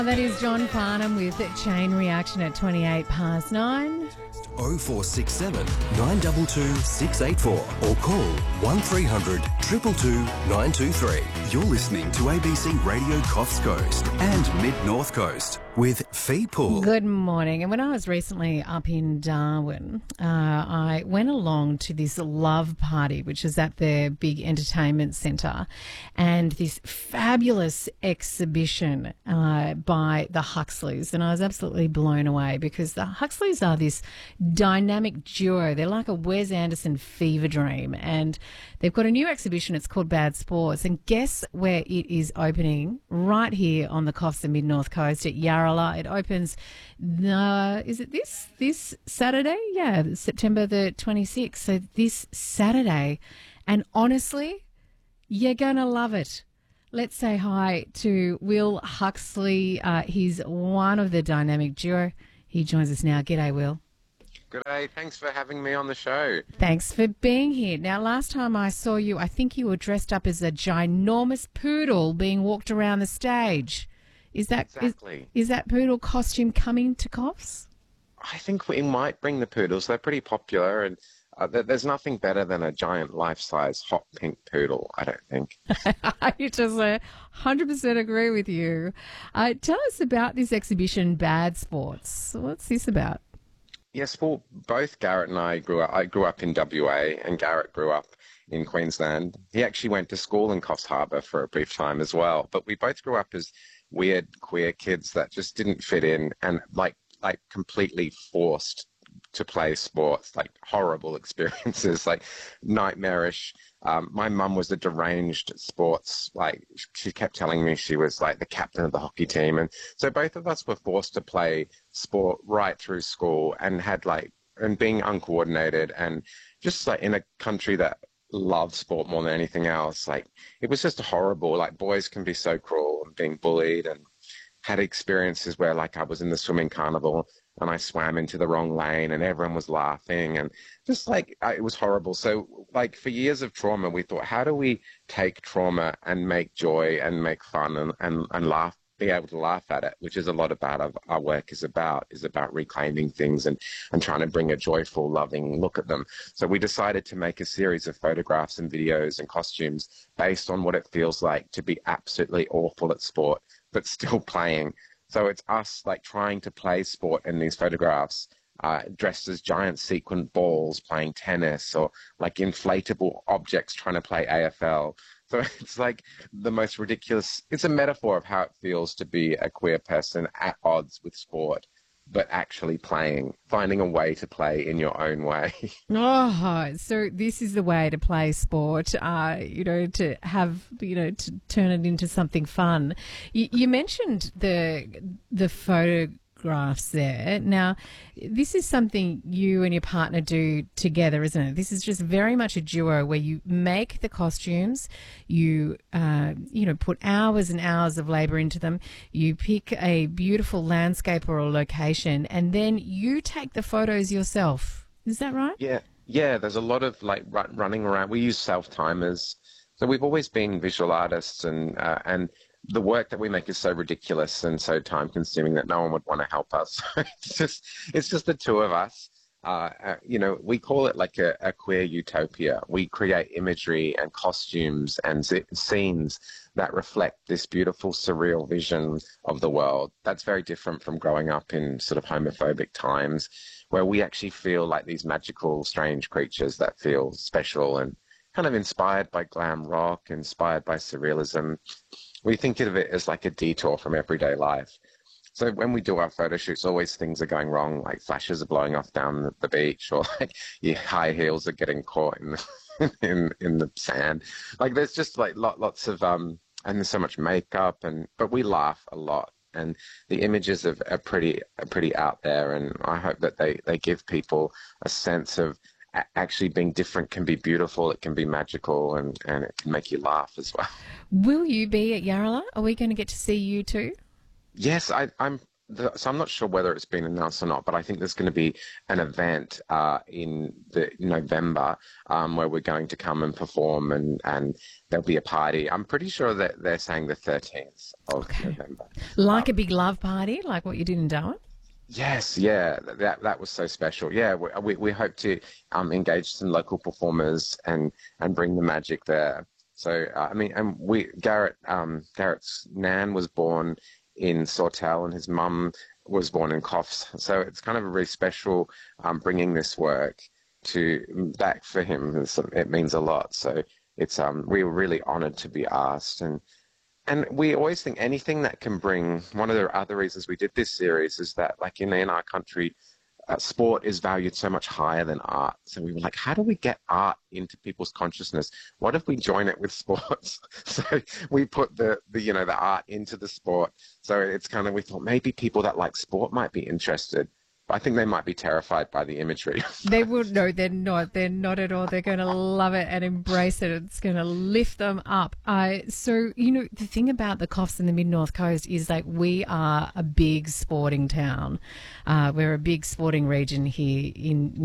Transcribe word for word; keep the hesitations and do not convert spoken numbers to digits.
That is John Farnham with Chain Reaction at twenty-eight past nine. oh four six seven, nine two two, six eight four or call one three hundred, two two two, nine two three. You're listening to A B C Radio Coffs Coast and Mid-North Coast with Fee Pool. Good morning. And when I was recently up in Darwin, uh, I went along to this love party, which is at their big entertainment centre, and this fabulous exhibition uh, by the Huxleys. And I was absolutely blown away because the Huxleys are this dynamic duo. They're like a Wes Anderson fever dream. And they've got a new exhibition. It's called Bad Sports. And guess where it is opening? Right here on the Coffs and Mid-North Coast at Yarra. It opens, uh, is it this this Saturday? Yeah, September the twenty-sixth. So this Saturday. And honestly, you're going to love it. Let's say hi to Will Huxley. Uh, he's one of the dynamic duo. He joins us now. G'day, Will. Good day. Thanks for having me on the show. Thanks for being here. Now, last time I saw you, I think you were dressed up as a ginormous poodle being walked around the stage. Is that exactly. is, is that poodle costume coming to Coffs? I think we might bring the poodles. They're pretty popular, and uh, there's nothing better than a giant life-size hot pink poodle, I don't think. I just uh, one hundred percent agree with you. Uh, tell us about this exhibition, Bad Sports. What's this about? Yes, well, both Garrett and I grew up. I grew up in W A, and Garrett grew up in Queensland. He actually went to school in Coffs Harbour for a brief time as well, but we both grew up as weird queer kids that just didn't fit in and like like completely forced to play sports, like horrible experiences, like nightmarish. Um, my mum was a deranged sports, like she kept telling me she was like the captain of the hockey team. And so both of us were forced to play sport right through school and had like, and being uncoordinated and just like in a country that loves sport more than anything else. Like it was just horrible. Like boys can be so cruel and being bullied, and had experiences where like I was in the swimming carnival and I swam into the wrong lane and everyone was laughing and just like it was horrible. So like for years of trauma, we thought, how do we take trauma and make joy and make fun and, and, and laugh, be able to laugh at it, which is a lot about our, our work is about, is about reclaiming things and, and trying to bring a joyful, loving look at them. So we decided to make a series of photographs and videos and costumes based on what it feels like to be absolutely awful at sport, but still playing. So it's us like trying to play sport in these photographs, uh, dressed as giant sequin balls playing tennis, or like inflatable objects trying to play A F L. So it's like the most ridiculous, it's a metaphor of how it feels to be a queer person at odds with sport, but actually playing, finding a way to play in your own way. Oh, so this is the way to play sport, uh, you know, to have, you know, to turn it into something fun. You, you mentioned the the photographs there. Now, this is something you and your partner do together, isn't it? This is just very much a duo where you make the costumes, you, uh, you know, put hours and hours of labour into them, you pick a beautiful landscape or a location, and then you take the photos yourself. Is that right? Yeah, yeah. There's a lot of like run, running around. We use self-timers. So we've always been visual artists, and uh, and the work that we make is so ridiculous and so time-consuming that no one would want to help us. it's just it's just the two of us. Uh, uh, you know, we call it like a, a queer utopia. We create imagery and costumes and z- scenes that reflect this beautiful, surreal vision of the world. That's very different from growing up in sort of homophobic times, where we actually feel like these magical, strange creatures that feel special and kind of inspired by glam rock, inspired by surrealism. We think of it as like a detour from everyday life. So when we do our photo shoots, always things are going wrong, like flashes are blowing off down the beach, or like your high heels are getting caught in the, in in the sand. Like there's just like lot, lots of um, and there's so much makeup, and but we laugh a lot, and the images of are pretty are pretty out there, and I hope that they they give people a sense of actually being different can be beautiful, it can be magical, and, and it can make you laugh as well. Will you be at Yarrala? Are we going to get to see you too? Yes, I, I'm the, so I'm not sure whether it's been announced or not, but I think there's going to be an event uh, in the November um, where we're going to come and perform, and, and there'll be a party. I'm pretty sure that they're saying the thirteenth of Okay. November. Like Um, a big love party, like what you did in Darwin? Yes, yeah, that that was so special. Yeah, we we, we hope to um, engage some local performers and and bring the magic there. So uh, I mean, and we Garrett um, Garrett's nan was born in Sawtell, and his mum was born in Coffs. So it's kind of a really special um, bringing this work to back for him. It's, it means a lot. So it's um we were really honoured to be asked, and. And we always think anything that can bring, one of the other reasons we did this series is that, like, in, in our country, uh, sport is valued so much higher than art. So we were like, how do we get art into people's consciousness? What if we join it with sports? So we put the, the, you know, the art into the sport. So it's kind of, we thought maybe people that like sport might be interested. But I think they might be terrified by the imagery. They would no, they're not. They're not at all. They're going to love it and embrace it. It's going to lift them up. I so you know the thing about the Coffs and the Mid North Coast is like we are a big sporting town. Uh, we're a big sporting region here in